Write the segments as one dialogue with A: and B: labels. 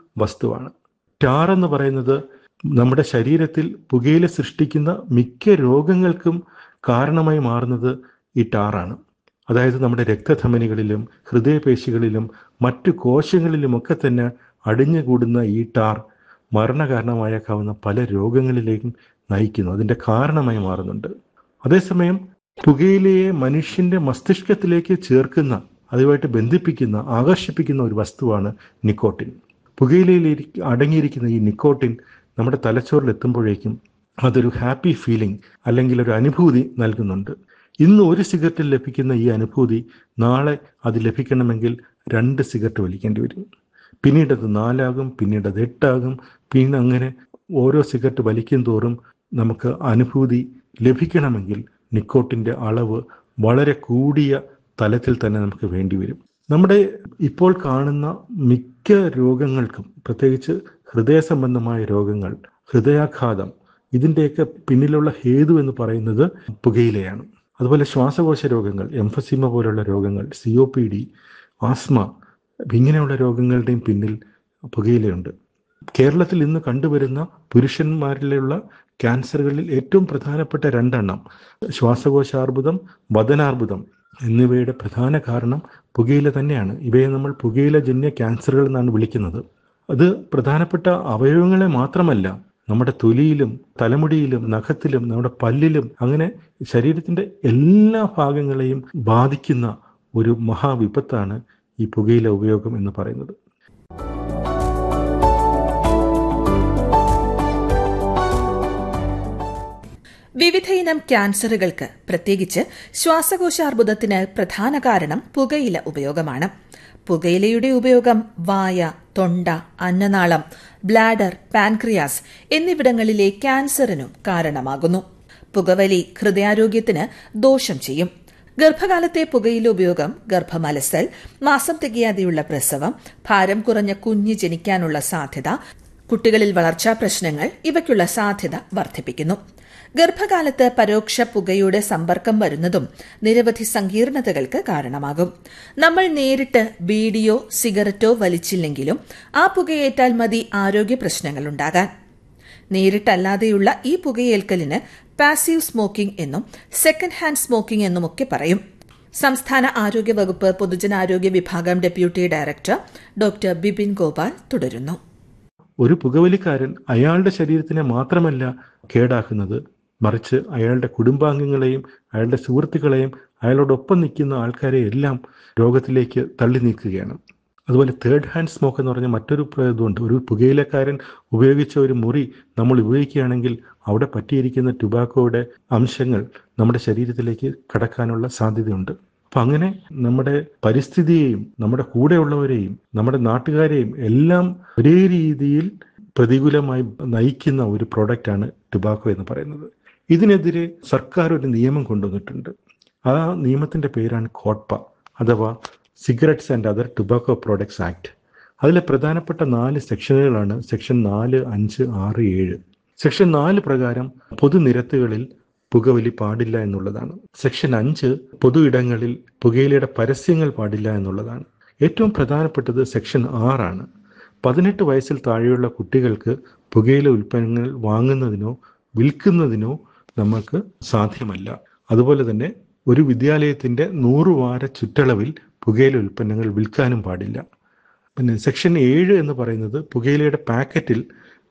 A: വസ്തുവാണ്. ടാർ എന്ന് പറയുന്നത് നമ്മുടെ ശരീരത്തിൽ പുകയില സൃഷ്ടിക്കുന്ന മിക്ക രോഗങ്ങൾക്കും കാരണമായി മാറുന്നത് ഈ ടാറാണ്. അതായത് നമ്മുടെ രക്തധമനികളിലും ഹൃദയപേശികളിലും മറ്റു കോശങ്ങളിലുമൊക്കെ തന്നെ അടിഞ്ഞുകൂടുന്ന ഈ ടാർ മരണകാരണമായേക്കാവുന്ന പല രോഗങ്ങളിലേക്കും നയിക്കുന്നു, അതിൻ്റെ കാരണമായി മാറുന്നുണ്ട്. അതേസമയം പുകയിലയെ മനുഷ്യൻ്റെ മസ്തിഷ്കത്തിലേക്ക് ചേർക്കുന്ന, അതുമായിട്ട് ബന്ധിപ്പിക്കുന്ന, ആകർഷിപ്പിക്കുന്ന ഒരു വസ്തുവാണ് നിക്കോട്ടിൻ. പുകയിലയിൽ അടങ്ങിയിരിക്കുന്ന ഈ നിക്കോട്ടിൻ നമ്മുടെ തലച്ചോറിൽ എത്തുമ്പോഴേക്കും അതൊരു ഹാപ്പി ഫീലിംഗ് അല്ലെങ്കിൽ ഒരു അനുഭൂതി നൽകുന്നുണ്ട്. ഇന്ന് ഒരു സിഗരറ്റിൽ ലഭിക്കുന്ന ഈ അനുഭൂതി നാളെ അത് ലഭിക്കണമെങ്കിൽ 2 സിഗരറ്റ് വലിക്കേണ്ടി വരും. പിന്നീട് അത് 4 ആകും, പിന്നീട് അത് 8 ആകും. പിന്നെ അങ്ങനെ ഓരോ സിഗരറ്റ് വലിക്കും തോറും നമുക്ക് അനുഭൂതി ലഭിക്കണമെങ്കിൽ നിക്കോട്ടിൻ്റെ അളവ് വളരെ കൂടിയ തലത്തിൽ തന്നെ നമുക്ക് വേണ്ടി വരും. നമ്മുടെ ഇപ്പോൾ കാണുന്ന മിക്ക രോഗങ്ങൾക്കും, പ്രത്യേകിച്ച് ഹൃദയ സംബന്ധമായ രോഗങ്ങൾ, ഹൃദയാഘാതം, ഇതിൻ്റെയൊക്കെ പിന്നിലുള്ള ഹേതു എന്ന് പറയുന്നത് പുകയിലയാണ്. അതുപോലെ ശ്വാസകോശ രോഗങ്ങൾ, എംഫസീമ പോലുള്ള രോഗങ്ങൾ, COPD, ആസ്മ, ഇങ്ങനെയുള്ള രോഗങ്ങളുടെയും പിന്നിൽ പുകയിലയുണ്ട്. കേരളത്തിൽ ഇന്ന് കണ്ടുവരുന്ന പുരുഷന്മാരിലുള്ള ക്യാൻസറുകളിൽ ഏറ്റവും പ്രധാനപ്പെട്ട 2 ശ്വാസകോശാർബുദം, വദനാർബുദം എന്നിവയുടെ പ്രധാന കാരണം പുകയില തന്നെയാണ്. ഇവയെ നമ്മൾ പുകയിലജന്യ ക്യാൻസറുകൾ എന്നാണ് വിളിക്കുന്നത്. അത് പ്രധാനപ്പെട്ട അവയവങ്ങളെ മാത്രമല്ല, നമ്മുടെ തൊലിയിലും തലമുടിയിലും നഖത്തിലും നമ്മുടെ പല്ലിലും അങ്ങനെ ശരീരത്തിൻ്റെ എല്ലാ ഭാഗങ്ങളെയും ബാധിക്കുന്ന ഒരു മഹാവിപത്താണ് ഈ പുകയില ഉപയോഗം എന്ന് പറയുന്നത്.
B: വിവിധയിനം ക്യാൻസറുകൾക്ക്, പ്രത്യേകിച്ച് ശ്വാസകോശാർബുദത്തിന് പ്രധാന കാരണം പുകയില ഉപയോഗമാണ്. പുകയിലയുടെ ഉപയോഗം വായ, തൊണ്ട, അന്നനാളം, ബ്ലാഡർ, പാൻക്രിയാസ് എന്നിവിടങ്ങളിലെ ക്യാൻസറിനും കാരണമാകുന്നു. പുകവലി ഹൃദയാരോഗ്യത്തിന് ദോഷം ചെയ്യും. ഗർഭകാലത്തെ പുകയില ഉപയോഗം ഗർഭമലസൽ, മാസം തികയാതെയുള്ള പ്രസവം, ഭാരം കുറഞ്ഞ കുഞ്ഞ് ജനിക്കാനുള്ള സാധ്യത, കുട്ടികളിൽ വളർച്ചാ പ്രശ്നങ്ങൾ ഇവയ്ക്കുള്ള സാധ്യത വർദ്ധിപ്പിക്കുന്നു. ഗർഭകാലത്ത് പരോക്ഷ പുകയുടെ സമ്പർക്കം വരുന്നതും നിരവധി സങ്കീർണതകൾക്ക് കാരണമാകും. നമ്മൾ നേരിട്ട് ബീഡിയോ സിഗരറ്റോ വലിച്ചില്ലെങ്കിലും ആ പുകയേറ്റാൽ മതി ആരോഗ്യ പ്രശ്നങ്ങളുണ്ടാകാൻ. നേരിട്ടല്ലാതെയുള്ള ഈ പുകയേൽക്കലിന് പാസീവ് സ്മോക്കിംഗ് എന്നും സെക്കൻഡ് ഹാൻഡ് സ്മോക്കിംഗ് എന്നുമൊക്കെ പറയും. സംസ്ഥാന ആരോഗ്യ വകുപ്പ് പൊതുജനാരോഗ്യ വിഭാഗം deputy director doctor Bipin Gopal തുടരുന്നു.
A: ഒരു പുകവലിക്കാരൻ അയാളുടെ ശരീരത്തിനെ മാത്രമല്ല കേടാക്കുന്നത്, മറിച്ച് അയാളുടെ കുടുംബാംഗങ്ങളെയും അയാളുടെ സുഹൃത്തുക്കളെയും അയാളോടൊപ്പം നിൽക്കുന്ന ആൾക്കാരെ എല്ലാം രോഗത്തിലേക്ക് തള്ളി നീക്കുകയാണ്. അതുപോലെ തേർഡ് ഹാൻഡ് സ്മോക്ക് എന്ന് പറഞ്ഞ മറ്റൊരു ഇതുണ്ട്. ഒരു പുകയിലക്കാരൻ ഉപയോഗിച്ച ഒരു മുറി നമ്മൾ ഉപയോഗിക്കുകയാണെങ്കിൽ അവിടെ പറ്റിയിരിക്കുന്ന ടുബാക്കോയുടെ അംശങ്ങൾ നമ്മുടെ ശരീരത്തിലേക്ക് കടക്കാനുള്ള സാധ്യതയുണ്ട്. അപ്പം അങ്ങനെ നമ്മുടെ പരിസ്ഥിതിയെയും നമ്മുടെ കൂടെയുള്ളവരെയും നമ്മുടെ നാട്ടുകാരെയും എല്ലാം ഒരേ രീതിയിൽ പ്രതികൂലമായി നയിക്കുന്ന ഒരു പ്രോഡക്റ്റാണ് ടുബാക്കോ എന്ന് പറയുന്നത്. ഇതിനെതിരെ സർക്കാർ ഒരു നിയമം കൊണ്ടുവന്നിട്ടുണ്ട്. ആ നിയമത്തിൻ്റെ പേരാണ് കോട്ട്പ, അഥവാ cigarettes and other tobacco products act. അതിലെ പ്രധാനപ്പെട്ട 4 സെക്ഷനുകളാണ് സെക്ഷൻ 4, 5, 6, 7. സെക്ഷൻ 4 പ്രകാരം പൊതുനിരത്തുകളിൽ പുകവലി പാടില്ല എന്നുള്ളതാണ്. സെക്ഷൻ 5 പൊതു ഇടങ്ങളിൽ പുകയിലയുടെ പരസ്യങ്ങൾ പാടില്ല എന്നുള്ളതാണ്. ഏറ്റവും പ്രധാനപ്പെട്ടത് സെക്ഷൻ 6 ആണ്. 18 വയസ്സിൽ താഴെയുള്ള കുട്ടികൾക്ക് പുകയില ഉൽപ്പന്നങ്ങൾ വാങ്ങുന്നതിനോ വിൽക്കുന്നതിനോ നമുക്ക് സാധ്യമല്ല. അതുപോലെ തന്നെ ഒരു വിദ്യാലയത്തിൻ്റെ 100 വാര ചുറ്റളവിൽ പുകയില ഉൽപ്പന്നങ്ങൾ വിൽക്കാനും പാടില്ല. പിന്നെ സെക്ഷൻ 7 എന്ന് പറയുന്നത് പുകയിലയുടെ പാക്കറ്റിൽ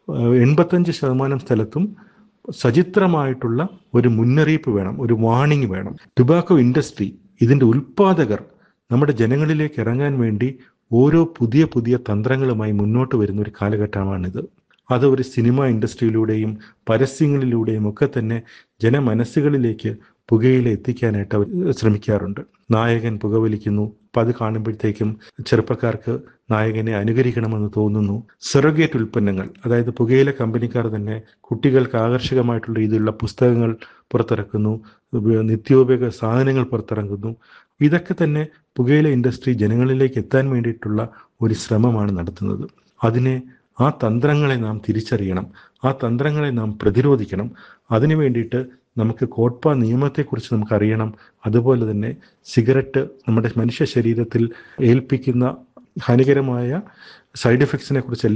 A: 85% സ്ഥലത്തും സചിത്രമായിട്ടുള്ള ഒരു മുന്നറിയിപ്പ് വേണം, ഒരു വാണിംഗ് വേണം. ടുബാക്കോ ഇൻഡസ്ട്രി, ഇതിൻ്റെ ഉൽപ്പാദകർ നമ്മുടെ ജനങ്ങളിലേക്ക് ഇറങ്ങാൻ വേണ്ടി ഓരോ പുതിയ പുതിയ തന്ത്രങ്ങളുമായി മുന്നോട്ട് വരുന്ന ഒരു കാലഘട്ടമാണിത്. അത് ഒരു സിനിമ ഇൻഡസ്ട്രിയിലൂടെയും പരസ്യങ്ങളിലൂടെയും ഒക്കെ തന്നെ ജനമനസ്സുകളിലേക്ക് പുകയില എത്തിക്കാനായിട്ട് അവർ ശ്രമിക്കാറുണ്ട്. നായകൻ പുകവലിക്കുന്നു, അപ്പം അത് കാണുമ്പോഴത്തേക്കും ചെറുപ്പക്കാർക്ക് നായകനെ അനുകരിക്കണമെന്ന് തോന്നുന്നു. സെറോഗേറ്റ് ഉൽപ്പന്നങ്ങൾ, അതായത് പുകയില കമ്പനിക്കാർ തന്നെ കുട്ടികൾക്ക് ആകർഷകമായിട്ടുള്ള രീതിയിലുള്ള പുസ്തകങ്ങൾ പുറത്തിറക്കുന്നു, നിത്യോപയോഗ സാധനങ്ങൾ പുറത്തിറങ്ങുന്നു. ഇതൊക്കെ തന്നെ പുകയില ഇൻഡസ്ട്രി ജനങ്ങളിലേക്ക് എത്താൻ വേണ്ടിയിട്ടുള്ള ഒരു ശ്രമമാണ് നടത്തുന്നത്. ആ തന്ത്രങ്ങളെ നാം തിരിച്ചറിയണം, ആ തന്ത്രങ്ങളെ നാം പ്രതിരോധിക്കണം. അതിനു വേണ്ടിയിട്ട് നമുക്ക് കോട്ട്പ നിയമത്തെക്കുറിച്ച് നമുക്കറിയണം. അതുപോലെ തന്നെ സിഗരറ്റ് നമ്മുടെ മനുഷ്യ ശരീരത്തിൽ ഏൽപ്പിക്കുന്ന ഹാനികരമായ സൈഡ് എഫക്ട്സിനെ കുറിച്ച്